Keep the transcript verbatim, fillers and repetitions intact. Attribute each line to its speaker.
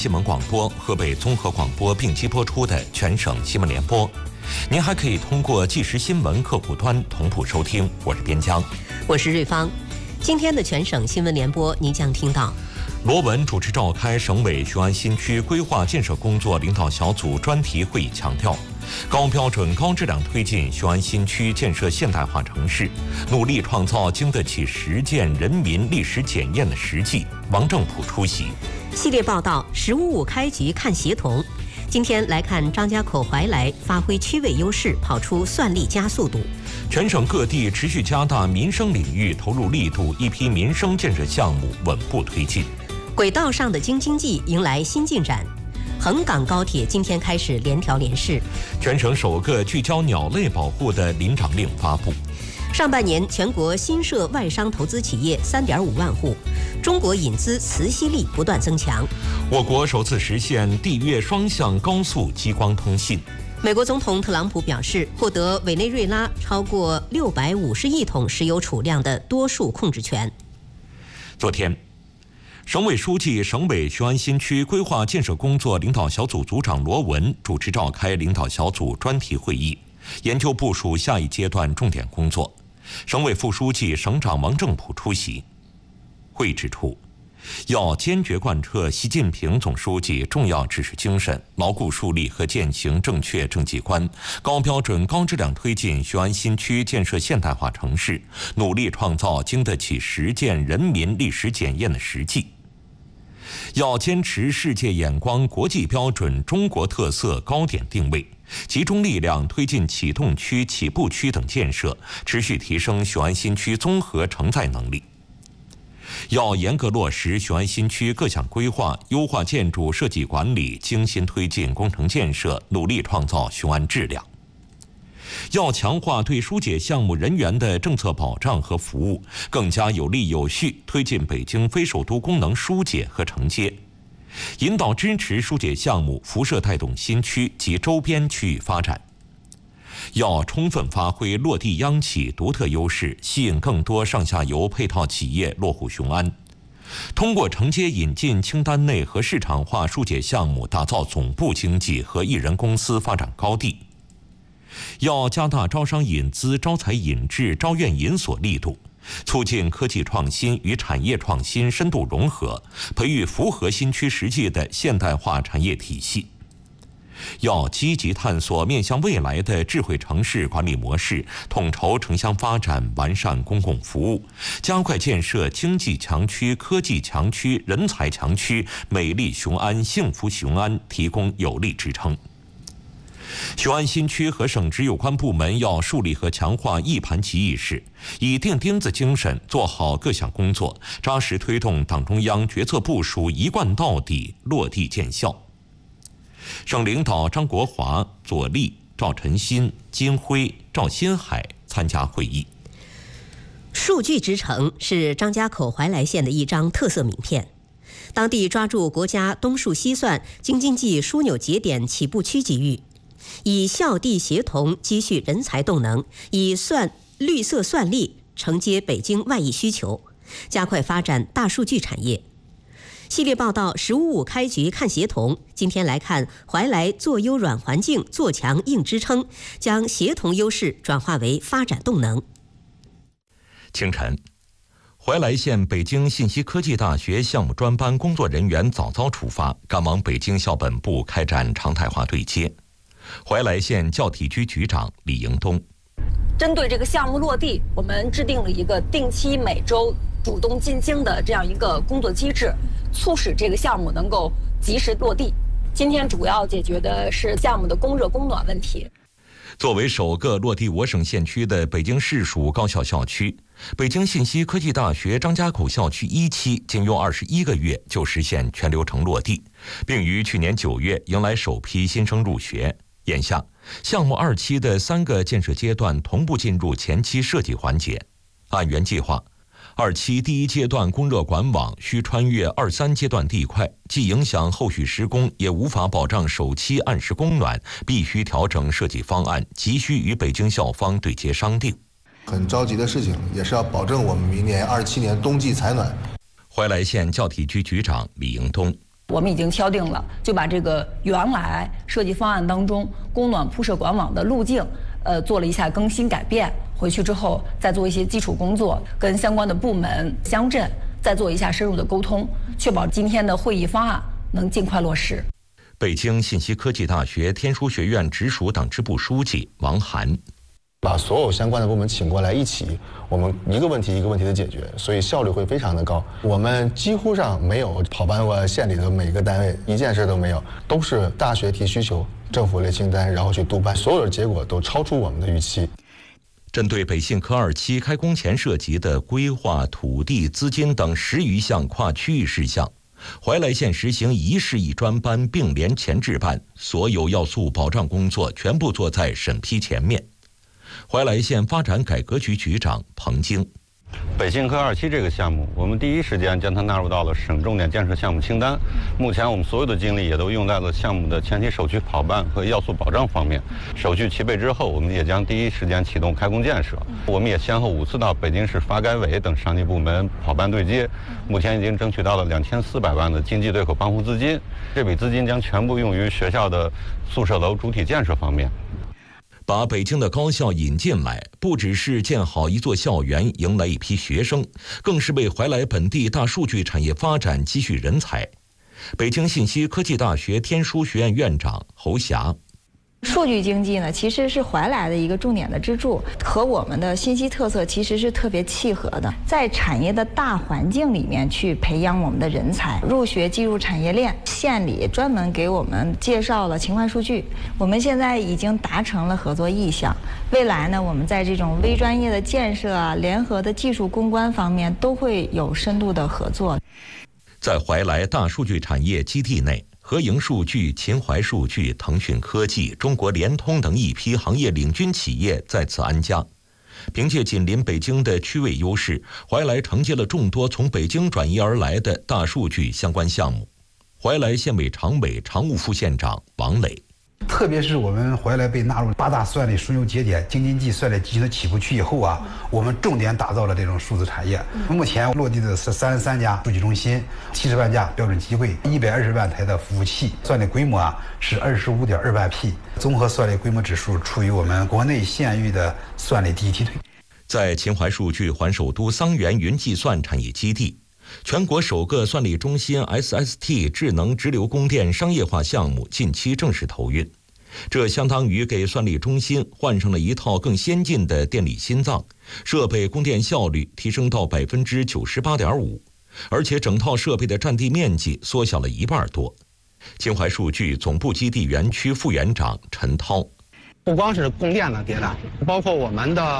Speaker 1: 新闻广播、河北综合广播并机播出的全省新闻联播。您还可以通过即时新闻客户端同步收听。我是边疆，
Speaker 2: 我是瑞芳。今天的全省新闻联播，您将听到：
Speaker 1: 罗文主持召开省委雄安新区规划建设工作领导小组专题会议，强调高标准、高质量推进雄安新区建设现代化城市，努力创造经得起实践人民历史检验的实际。王正普出席。
Speaker 2: 系列报道：十五五开局看协同。今天来看张家口怀来发挥区位优势，跑出算力加速度。
Speaker 1: 全省各地持续加大民生领域投入力度，一批民生建设项目稳步推进。
Speaker 2: 轨道上的京津冀迎来新进展。横港高铁今天开始联调联试。
Speaker 1: 全省首个聚焦鸟类保护的林长令发布。
Speaker 2: 上半年全国新设外商投资企业 三点五万户，中国引资磁吸力不断增强。
Speaker 1: 我国首次实现地越双向高速激光通信。
Speaker 2: 美国总统特朗普表示，获得委内瑞拉超过六百五十亿桶石油储量的多数控制权。
Speaker 1: 昨天，省委书记、省委雄安新区规划建设工作领导小组组长罗文主持召开领导小组专题会议，研究部署下一阶段重点工作。省委副书记、省长王正普出席。会议指出，要坚决贯彻习近平总书记重要指示精神，牢固树立和践行正确政绩观，高标准、高质量推进雄安新区建设现代化城市，努力创造经得起实践人民历史检验的实际。要坚持世界眼光、国际标准、中国特色高点定位，集中力量推进启动区、起步区等建设，持续提升雄安新区综合承载能力。要严格落实雄安新区各项规划，优化建筑设计管理，精心推进工程建设，努力创造雄安质量。要强化对疏解项目人员的政策保障和服务，更加有力有序推进北京非首都功能疏解和承接，引导支持疏解项目辐射带动新区及周边区域发展。要充分发挥落地央企独特优势，吸引更多上下游配套企业落户雄安，通过承接引进清单内和市场化疏解项目，打造总部经济和一人公司发展高地。要加大招商引资、招才引智、招院引所力度，促进科技创新与产业创新深度融合，培育符合新区实际的现代化产业体系。要积极探索面向未来的智慧城市管理模式，统筹城乡发展，完善公共服务，加快建设经济强区、科技强区、人才强区，美丽雄安、幸福雄安提供有力支撑。雄安新区和省直有关部门要树立和强化一盘棋意识，以钉钉子精神做好各项工作，扎实推动党中央决策部署一贯到底，落地见效。省领导张国华、左立、赵晨新、金辉、赵新海参加会议。
Speaker 2: 数据之城是张家口怀来县的一张特色名片。当地抓住国家东数西算京津冀枢纽节点起步区机遇，以校地协同积蓄人才动能，以算绿色算力承接北京外溢需求，加快发展大数据产业。系列报道十五五开局看协同，今天来看怀来做优软环境，做强硬支撑，将协同优势转化为发展动能。
Speaker 1: 清晨，怀来县北京信息科技大学项目专班工作人员早早出发，赶往北京校本部开展常态化对接。怀来县教体局局长李迎东：
Speaker 3: 针对这个项目落地，我们制定了一个定期每周主动进京的这样一个工作机制，促使这个项目能够及时落地。今天主要解决的是项目的供热供暖问题。
Speaker 1: 作为首个落地我省县区的北京市属高校校区，北京信息科技大学张家口校区一期仅用二十一个月就实现全流程落地，并于去年九月迎来首批新生入学。眼下，项目二期的三个建设阶段同步进入前期设计环节。按原计划，二期第一阶段供热管网需穿越二三阶段地块，既影响后续施工，也无法保障首期按时供暖，必须调整设计方案，急需与北京校方对接商定。
Speaker 4: 很着急的事情，也是要保证我们明年二七年冬季采暖。
Speaker 1: 怀来县教体局局长李迎东：
Speaker 3: 我们已经敲定了，就把这个原来设计方案当中供暖铺设管网的路径，呃，做了一下更新改变。回去之后再做一些基础工作，跟相关的部门、乡镇再做一下深入的沟通，确保今天的会议方案能尽快落实。
Speaker 1: 北京信息科技大学天书学院直属党支部书记王涵。
Speaker 4: 把所有相关的部门请过来一起，我们一个问题一个问题的解决，所以效率会非常的高。我们几乎上没有跑班过县里的每个单位，一件事都没有，都是大学提需求，政府列清单，然后去督办，所有的结果都超出我们的预期。
Speaker 1: 针对北信科二期开工前涉及的规划、土地、资金等十余项跨区域事项，怀来县实行一市一专班并联前置办，所有要素保障工作全部做在审批前面。怀来县发展改革局局长彭京。
Speaker 5: 北信科二期这个项目，我们第一时间将它纳入到了省重点建设项目清单。目前我们所有的精力也都用在了项目的前期手续跑办和要素保障方面。手续齐备之后，我们也将第一时间启动开工建设。我们也先后五次到北京市发改委等上级部门跑办对接，目前已经争取到了两千四百万的经济对口帮扶资金。这笔资金将全部用于学校的宿舍楼主体建设方面。
Speaker 1: 把北京的高校引进来，不只是建好一座校园，迎来一批学生，更是为怀来本地大数据产业发展积蓄人才。北京信息科技大学天书学院院长侯霞。
Speaker 6: 数据经济呢，其实是怀来的一个重点的支柱，和我们的信息特色其实是特别契合的。在产业的大环境里面去培养我们的人才，入学进入产业链。县里专门给我们介绍了秦淮数据，我们现在已经达成了合作意向。未来呢，我们在这种微专业的建设啊、联合的技术攻关方面都会有深度的合作。
Speaker 1: 在怀来大数据产业基地内，合营数据、秦淮数据、腾讯科技、中国联通等一批行业领军企业在此安家。凭借紧邻北京的区位优势，怀来承接了众多从北京转移而来的大数据相关项目。怀来县委常委、常务副县长王磊。
Speaker 7: 特别是我们怀来被纳入八大算力枢纽节点京津冀算力集群的起步区以后啊，我们重点打造了这种数字产业。目前落地的是三十三家数据中心，七十万架标准机柜，一百二十万台的服务器，算力规模啊是二十五点二万 P， 综合算力规模指数处于我们国内县域的算力第一梯队。
Speaker 1: 在秦淮数据环首都桑园云计算产业基地，全国首个算力中心 S S T 智能直流供电商业化项目近期正式投运，这相当于给算力中心换上了一套更先进的电力心脏，设备供电效率提升到百分之九十八点五，而且整套设备的占地面积缩小了一半多。秦淮数据总部基地园区副园长陈涛。
Speaker 8: 不光是供电的迭代，包括我们的